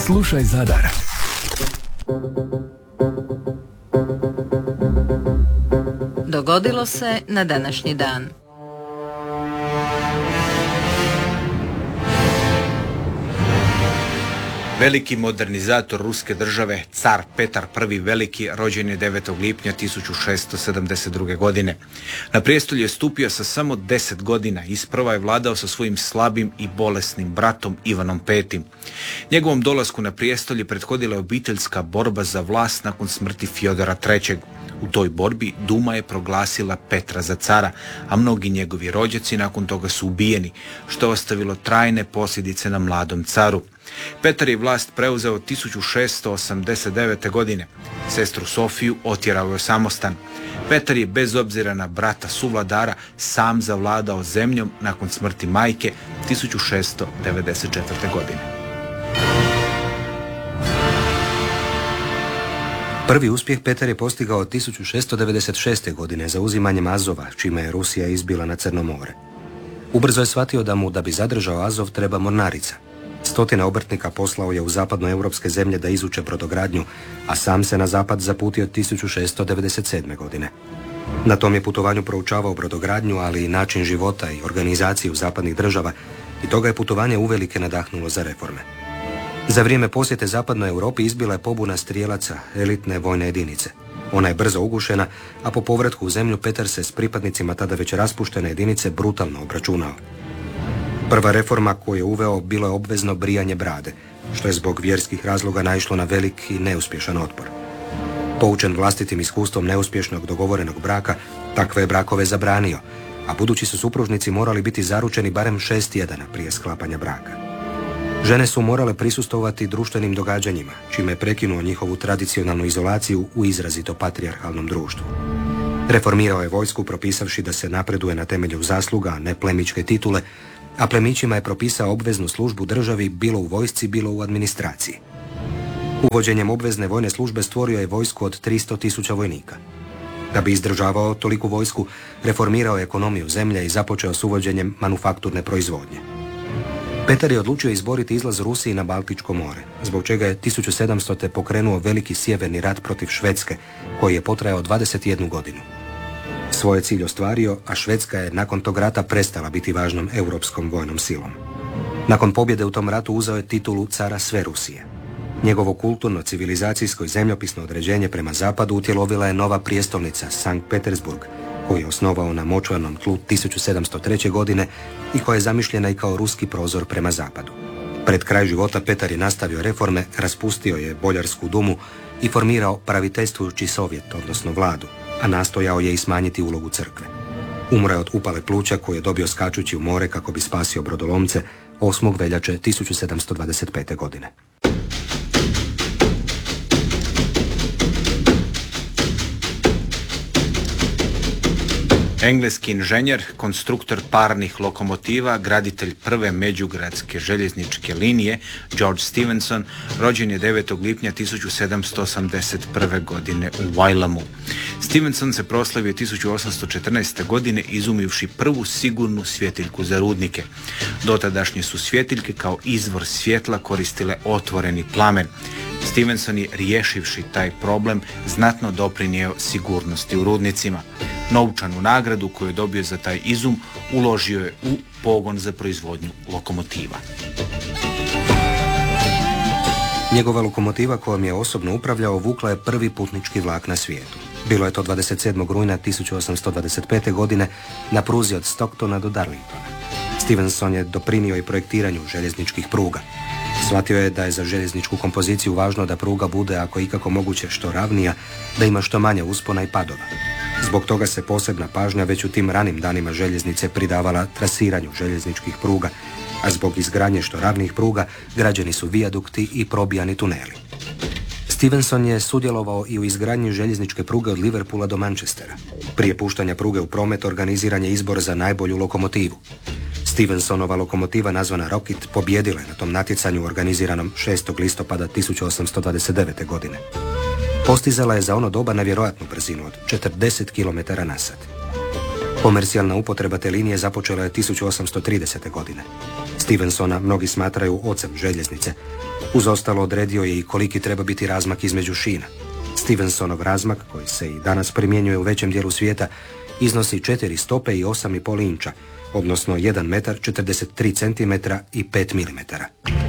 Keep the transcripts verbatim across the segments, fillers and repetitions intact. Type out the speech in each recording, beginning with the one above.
Slušaj Zadar. Dogodilo se na današnji dan. Veliki modernizator ruske države, car Petar I. Veliki, rođen je devetog lipnja tisuću šesto sedamdeset druge. godine. Na prijestolje je stupio sa samo deset godina. Isprva je vladao sa svojim slabim i bolesnim bratom Ivanom petim. Njegovom dolasku na prijestolje prethodila je obiteljska borba za vlast nakon smrti Fjodora trećeg. U toj borbi Duma je proglasila Petra za cara, a mnogi njegovi rođaci nakon toga su ubijeni, što je ostavilo trajne posljedice na mladom caru. Petar je vlast preuzeo tisuću šesto osamdeset devete. godine. Sestru Sofiju otjerao je u samostan. Petar je bez obzira na brata suvladara sam zavladao zemljom nakon smrti majke tisuću šesto devedeset četvrte. godine. Prvi uspjeh Petar je postigao tisuću šesto devedeset šeste. godine zauzimanjem Azova, čime je Rusija izbila na Crno more. Ubrzo je shvatio da mu, da bi zadržao Azov, treba mornarica. Stotina obrtnika poslao je u zapadnoeuropske zemlje da izuče brodogradnju, a sam se na zapad zaputio tisuću šesto devedeset sedme. godine. Na tom je putovanju proučavao brodogradnju, ali i način života i organizaciju zapadnih država, i toga je putovanje uvelike nadahnulo za reforme. Za vrijeme posjete zapadnoj Europi izbila je pobuna strijelaca, elitne vojne jedinice. Ona je brzo ugušena, a po povratku u zemlju Petar se s pripadnicima tada već raspuštene jedinice brutalno obračunao. Prva reforma koju je uveo bilo je obvezno brijanje brade, što je zbog vjerskih razloga naišlo na velik i neuspješan otpor. Poučen vlastitim iskustvom neuspješnog dogovorenog braka, takve je brakove zabranio, a budući su supružnici morali biti zaručeni barem šest tjedana prije sklapanja braka. Žene su morale prisustvovati društvenim događanjima, čime je prekinuo njihovu tradicionalnu izolaciju u izrazito patrijarhalnom društvu. Reformirao je vojsku propisavši da se napreduje na temelju zasluga, a ne plemićke titule, a plemićima je propisao obveznu službu državi bilo u vojsci, bilo u administraciji. Uvođenjem obvezne vojne službe stvorio je vojsku od tristo tisuća vojnika. Da bi izdržavao toliku vojsku, reformirao je ekonomiju zemlje i započeo s uvođenjem manufakturne proizvodnje. Petar je odlučio izboriti izlaz Rusiji na Baltičko more, zbog čega je tisuću sedamstote. pokrenuo veliki sjeverni rat protiv Švedske, koji je potrajao dvadeset jednu godinu. Svoj cilj ostvario, a Švedska je nakon tog rata prestala biti važnom europskom vojnom silom. Nakon pobjede u tom ratu uzeo je titulu cara sve Rusije. Njegovo kulturno, civilizacijsko i zemljopisno određenje prema zapadu utjelovila je nova prijestolnica, Sankt Petersburg, koju je osnovao na močvarnom tlu tisuću sedamsto treće. godine i koja je zamišljena i kao ruski prozor prema zapadu. Pred kraj života Petar je nastavio reforme, raspustio je Boljarsku dumu i formirao praviteljstvujući sovjet, odnosno vladu, a nastojao je i smanjiti ulogu crkve. Umro je od upale pluća koju je dobio skačući u more kako bi spasio brodolomce osmog veljače tisuću sedamsto dvadeset pete. godine. Engleski inženjer, konstruktor parnih lokomotiva, graditelj prve međugradske željezničke linije, George Stephenson, rođen je devetog lipnja tisuću sedamsto osamdeset prve. godine u Wylamu. Stephenson se proslavio tisuću osamsto četrnaeste. godine izumivši prvu sigurnu svjetiljku za rudnike. Dotadašnje su svjetiljke kao izvor svjetla koristile otvoreni plamen. Stephenson je, riješivši taj problem, znatno doprinio sigurnosti u rudnicima. Novčanu nagradu koju je dobio za taj izum uložio je u pogon za proizvodnju lokomotiva. Njegova lokomotiva kojom je osobno upravljao vukla je prvi putnički vlak na svijetu. Bilo je to dvadeset sedmog rujna tisuću osamsto dvadeset pete. godine na pruzi od Stocktona do Darlingtona. Stephenson je doprinio i projektiranju željezničkih pruga. Shvatio je da je za željezničku kompoziciju važno da pruga bude, ako ikako moguće, što ravnija, da ima što manje uspona i padova. Zbog toga se posebna pažnja već u tim ranim danima željeznice pridavala trasiranju željezničkih pruga, a zbog izgradnje što ravnijih pruga građeni su vijadukti i probijani tuneli. Stephenson je sudjelovao i u izgradnji željezničke pruge od Liverpoola do Manchestera. Prije puštanja pruge u promet organiziran je izbor za najbolju lokomotivu. Stephensonova lokomotiva nazvana Rocket pobjedila je na tom natjecanju organiziranom šestog listopada tisuću osamsto dvadeset devete. godine. Postizala je za ono doba nevjerojatnu brzinu od četrdeset kilometara na sat. Komercijalna upotreba te linije započela je tisuću osamsto tridesete. godine. Stevensona mnogi smatraju ocem željeznice. Uz ostalo odredio je i koliki treba biti razmak između šina. Stevensonov razmak, koji se i danas primjenjuje u većem dijelu svijeta, iznosi četiri stope i osam i pol inča, odnosno jedan metar četrdeset tri centimetra i pet milimetara.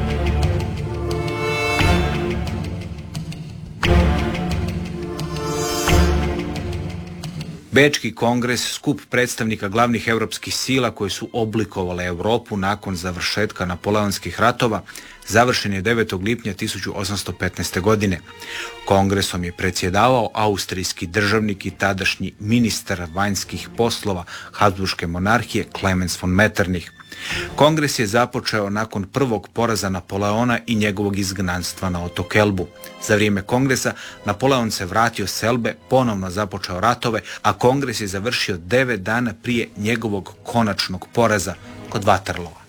Bečki kongres, skup predstavnika glavnih europskih sila koje su oblikovale Europu nakon završetka napoleonskih ratova, završen je devetog lipnja tisuću osamsto petnaeste. godine. Kongresom je predsjedavao austrijski državnik i tadašnji ministar vanjskih poslova Habsburške monarhije Clemens von Metternich. Kongres je započeo nakon prvog poraza Napoleona i njegovog izgnanstva na otok Elbu. Za vrijeme kongresa Napoleon se vratio s Elbe, ponovno započeo ratove, a kongres je završio devet dana prije njegovog konačnog poraza kod Waterloa.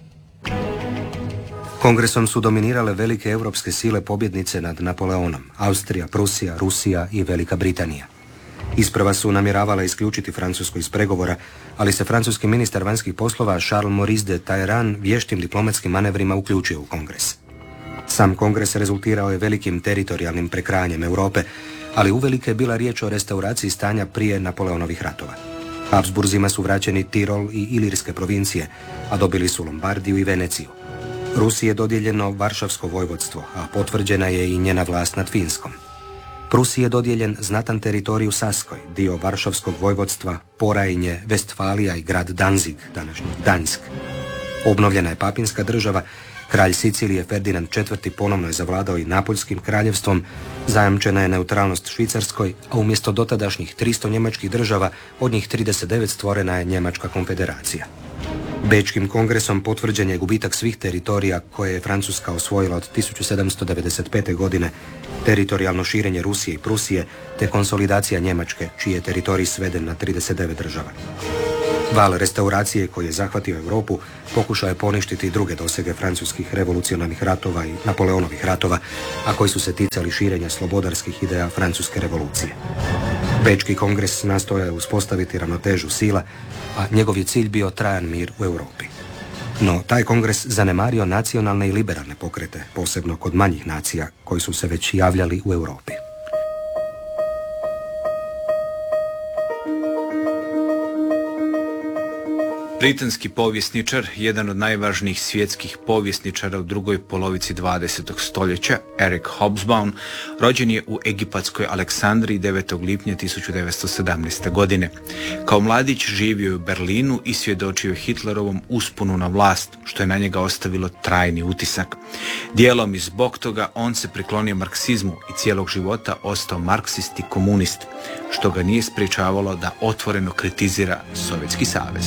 Kongresom su dominirale velike europske sile pobjednice nad Napoleonom, Austrija, Prusija, Rusija i Velika Britanija. Isprva su namjeravale isključiti Francusku iz pregovora, ali se francuski ministar vanjskih poslova Charles Maurice de Talleyrand vještim diplomatskim manevrima uključio u kongres. Sam kongres rezultirao je velikim teritorijalnim prekrajanjem Europe, ali uvelike je bila riječ o restauraciji stanja prije Napoleonovih ratova. Habsburzima su vraćeni Tirol i Ilirske provincije, a dobili su Lombardiju i Veneciju. Rusiji je dodijeljeno Varšavsko vojvodstvo, a potvrđena je i njena vlast nad Finskom. Prusiji je dodijeljen znatan teritorij u Saskoj, dio Varšavskog vojvodstva, Porajnje, Vestfalija i grad Danzig, današnji Gdansk. Obnovljena je papinska država, kralj Sicilije Ferdinand četvrti ponovno je zavladao i Napoljskim kraljevstvom, zajamčena je neutralnost Švicarskoj, a umjesto dotadašnjih tristo njemačkih država, od njih trideset devet stvorena je Njemačka konfederacija. Bečkim kongresom potvrđen je gubitak svih teritorija koje je Francuska osvojila od tisuću sedamsto devedeset pete. godine, teritorijalno širenje Rusije i Prusije, te konsolidacija Njemačke, čiji je teritorij sveden na trideset devet država. Val restauracije koji je zahvatio Europu pokušao je poništiti druge dosege francuskih revolucionarnih ratova i Napoleonovih ratova, a koji su se ticali širenja slobodarskih ideja francuske revolucije. Bečki kongres nastojao je uspostaviti ravnotežu sila, a njegov je cilj bio trajan mir u Europi. No, taj kongres zanemario nacionalne i liberalne pokrete, posebno kod manjih nacija koji su se već javljali u Europi. Britanski povjesničar, jedan od najvažnijih svjetskih povjesničara u drugoj polovici dvadesetog stoljeća, Eric Hobsbawm, rođen je u egipatskoj Aleksandriji devetog lipnja tisuću devetsto sedamnaeste. godine. Kao mladić živio je u Berlinu i svjedočio je Hitlerovom usponu na vlast, što je na njega ostavilo trajni utisak. Dijelom i zbog toga on se priklonio marksizmu i cijelog života ostao marksist i komunist, što ga nije sprječavalo da otvoreno kritizira Sovjetski savez.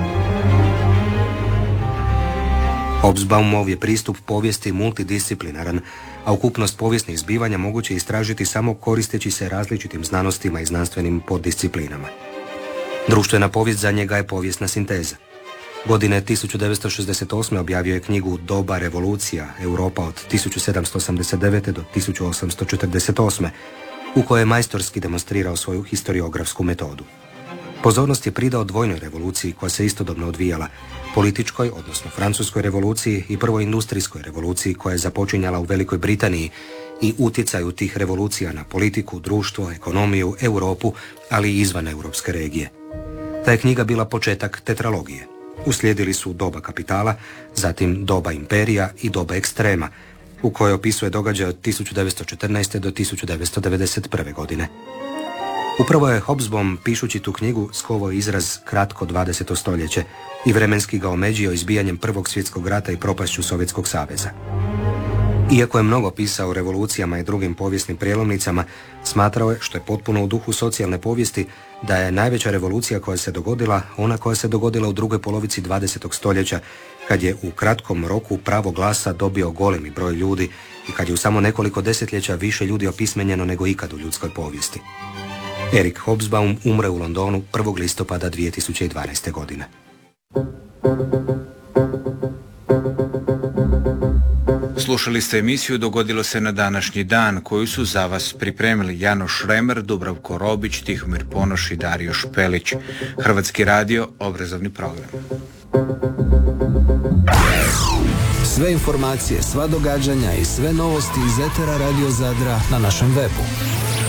Hobsbawmov je pristup povijesti multidisciplinaran, a ukupnost povijesnih zbivanja moguće istražiti samo koristeći se različitim znanostima i znanstvenim poddisciplinama. Društvena povijest za njega je povijesna sinteza. Godine tisuću devetsto šezdeset osme. objavio je knjigu Doba revolucija, Europa od tisuću sedamsto osamdeset devete. do tisuću osamsto četrdeset osme. u kojoj je majstorski demonstrirao svoju historiografsku metodu. Pozornost je pridao dvojnoj revoluciji koja se istodobno odvijala, političkoj, odnosno francuskoj revoluciji i prvoj industrijskoj revoluciji koja je započinjala u Velikoj Britaniji i utjecaju tih revolucija na politiku, društvo, ekonomiju, Europu, ali i izvan europske regije. Ta je knjiga bila početak tetralogije. Uslijedili su doba kapitala, zatim doba imperija i doba ekstrema, u kojoj opisuje događaje od tisuću devetsto četrnaeste. do tisuću devetsto devedeset prve. godine. Upravo je Hobsbawm, pišući tu knjigu, skovao izraz kratko dvadeseto stoljeće i vremenski ga omeđio izbijanjem Prvog svjetskog rata i propašću Sovjetskog saveza. Iako je mnogo pisao o revolucijama i drugim povijesnim prijelomnicama, smatrao je, što je potpuno u duhu socijalne povijesti, da je najveća revolucija koja se dogodila ona koja se dogodila u drugoj polovici dvadesetog stoljeća, kad je u kratkom roku pravo glasa dobio golemi broj ljudi i kad je u samo nekoliko desetljeća više ljudi opismenjeno nego ikad u ljudskoj povijesti. Eric Hobsbawm umre u Londonu prvog listopada dvije tisuće dvanaeste. godine. Slušali ste emisiju Dogodilo se na današnji dan, koju su za vas pripremili Janoš Šremer, Dubravko Robić, Tihomir Ponoš i Dario Špelić. Hrvatski radio, obrazovni program. Sve informacije, sva događanja i sve novosti iz etera Radio Zadra na našem webu.